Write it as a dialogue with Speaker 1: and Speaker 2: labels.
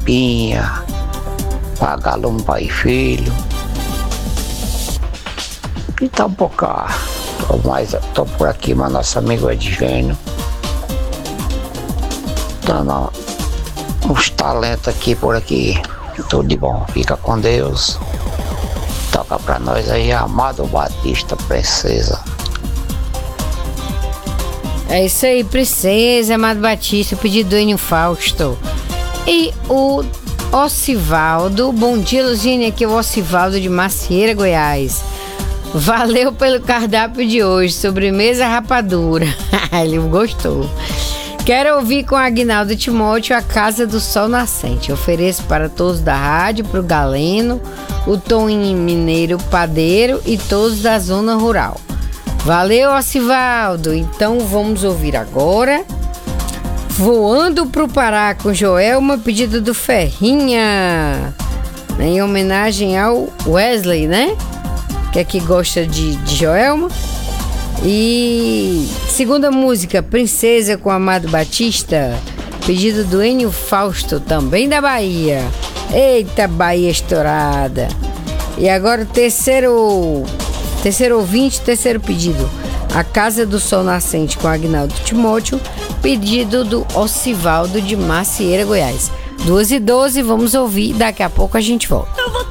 Speaker 1: pipinha, pagar pai e filho. Então, por cá, tô por aqui, mas nosso amigo Edgênio, dando uns talentos aqui por aqui. Tudo de bom, fica com Deus. Toca pra nós aí, Amado Batista, Princesa.
Speaker 2: É isso aí, Princesa, Amado Batista, o pedido do Enio Fausto. E o Ocivaldo, bom dia, Luzinha, aqui é o Ocivaldo de Macieira, Goiás. Valeu pelo cardápio de hoje, sobremesa rapadura. Ele gostou. Quero ouvir com Aguinaldo Timóteo A Casa do Sol Nascente. Ofereço para todos da rádio, para o Galeno, o Toninho Mineiro Padeiro e todos da zona rural. Valeu, Ocivaldo. Então vamos ouvir agora Voando pro Pará com Joelma, pedido do Ferrinha, em homenagem ao Wesley, né? Que aqui gosta de Joelma. E segunda música, Princesa com Amado Batista, pedido do Enio Fausto, também da Bahia. Eita, Bahia estourada. E agora o terceiro ouvinte, terceiro pedido, A Casa do Sol Nascente com Aguinaldo Timóteo, pedido do Ocivaldo de Macieira, Goiás. 2h12, vamos ouvir, daqui a pouco a gente volta.
Speaker 3: Eu vou